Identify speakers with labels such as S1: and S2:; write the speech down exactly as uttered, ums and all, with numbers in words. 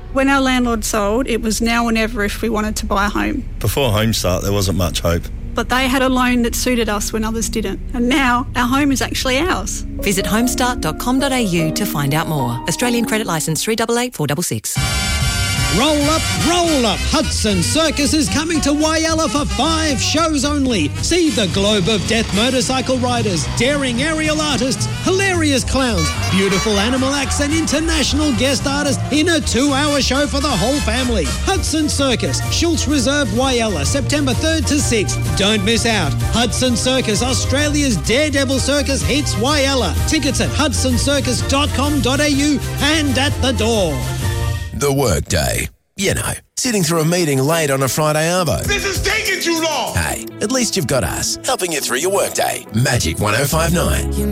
S1: When our landlord sold, it was now or never if we wanted to buy a home.
S2: Before Homestart, there wasn't much hope.
S1: But they had a loan that suited us when others didn't. And now our home is actually ours.
S3: Visit homestart dot com dot a u to find out more. Australian credit licence three eight eight four six six.
S4: Roll up, roll up. Hudson Circus is coming to Whyalla for five shows only. See the globe of death motorcycle riders, daring aerial artists, hilarious clowns, beautiful animal acts and international guest artists in a two-hour show for the whole family. Hudson Circus, Schultz Reserve, Whyalla, September third to sixth. Don't miss out. Hudson Circus, Australia's Daredevil Circus hits Whyalla. Tickets at hudson circus dot com dot a u and at the door.
S5: The workday. You know, sitting through a meeting late on a Friday arvo.
S6: This is taking too long!
S5: Hey, at least you've got us, helping you through your workday. Magic one oh five nine.